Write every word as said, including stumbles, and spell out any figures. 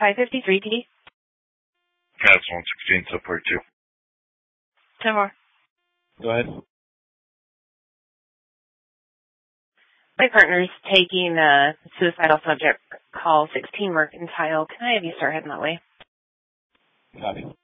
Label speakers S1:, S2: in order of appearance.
S1: five fifty-three P D.
S2: That's one sixteen, support two.
S1: ten more.
S2: Go ahead.
S1: My partner's taking a suicidal subject call sixteen Mercantile. Can I have you start heading that way?
S2: Copy.